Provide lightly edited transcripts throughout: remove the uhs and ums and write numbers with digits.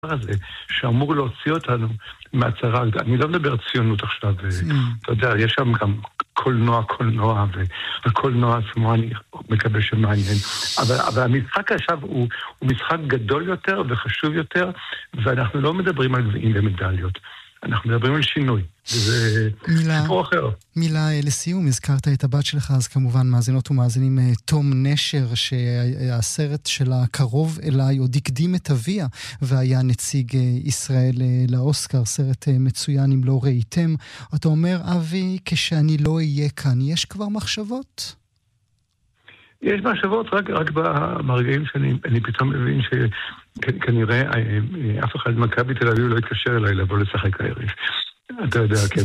הזה, שאמור להוציא אותנו מהצרה. אני לא מדבר ציונות עכשיו, אתה יודע, יש שם גם קולנוע, וקולנוע עצמו אני מקווה שמעניין. אבל המשחק עכשיו הוא משחק גדול יותר וחשוב יותר, ואנחנו לא מדברים על גביעים ומדליות. אנחנו מדברים על שינוי, וזה סיפור אחר. מילה לסיום, הזכרת את הבת שלך, אז כמובן מאזינות ומאזינים תום נשר, שהסרט שלה קרוב אליי, עוד הקדים את אביה, והיה נציג ישראל לאוסקר, סרט מצוין אם לא ראיתם. אתה אומר, אבי, כשאני לא אהיה כאן, יש כבר מחשבות? יש מחשבות, רק ברגעים שאני פתאום מבין שכנראה אף אחד מכבי תל אביב לא יתקשר אליי לבוא לשחק הערב. אתה יודע, כן.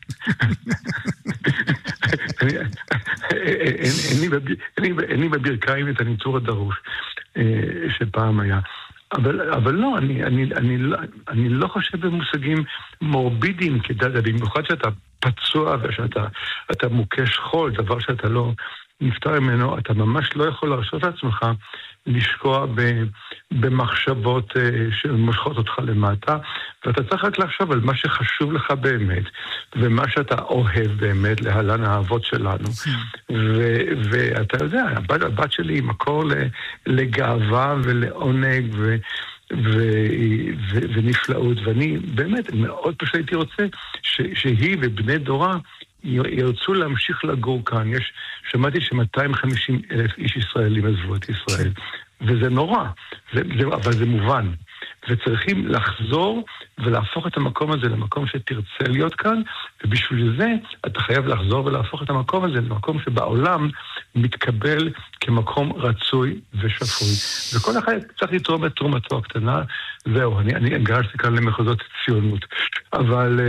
אין לי בברכיים את הניצור הדרוש שפעם היה. אבל לא, אני לא חושב במושגים מורבידיים כדאי, במיוחד שאתה פצוע ושאתה מוקש חול, דבר שאתה לא נפטר ממנו, אתה ממש לא יכול להרשות לעצמך לשקוע במחשבות שמושכות אותך למטה, ואתה צריך רק לחשוב על מה שחשוב לך באמת, ומה שאתה אוהב באמת, להלן האהבות שלנו. ואתה יודע, הבת שלי היא מקור לגאווה ולעונג ונפלאות, ואני באמת מאוד פשוט הייתי רוצה שהיא ובני דורה ירצו להמשיך לגור כאן. שמעתי ש250,000 איש ישראלים עזבו את ישראל, וזה נורא, אבל זה מובן. וצריכים לחזור ולהפוך את המקום הזה למקום שתרצה להיות כאן, ובשביל זה אתה חייב לחזור ולהפוך את המקום הזה למקום שבעולם מתקבל כמקום רצוי ושפוי. וכל אחד צריך לתרום את תרומתו הקטנה. זהו, אני גרשתי כאן למחוזות ציונות. אבל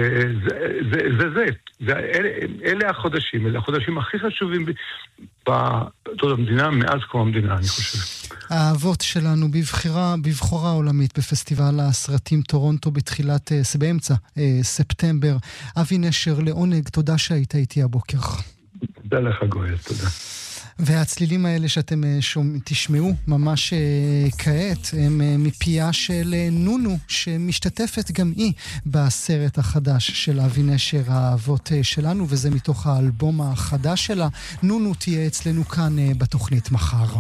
אלה החודשים הכי חשובים במדינה מאז קום המדינה, אני חושב. האהבות שלנו בבחורה עולמית בפסטיבל הסרטים טורונטו באמצע ספטמבר. אבי נשר, לעונג, תודה שהיית איתי הבוקר. תודה לך גואל, תודה. והצלילים האלה שאתם תשמעו ממש כעת הם מפיה של נונו, שמשתתפת גם היא בסרט החדש של אבי נשר, האהבות שלנו, וזה מתוך האלבום החדש שלה. נונו תהיה אצלנו כאן בתוכנית מחר.